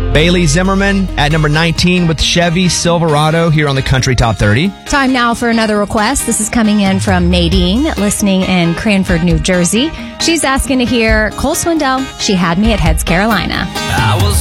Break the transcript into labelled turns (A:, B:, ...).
A: Bailey Zimmerman at number 19 with Chevy Silverado here on the Country Top 30.
B: Time now for another request. This is coming in from Nadine, listening in Cranford, New Jersey. She's asking to hear Cole Swindell, She Had Me at Heads, Carolina.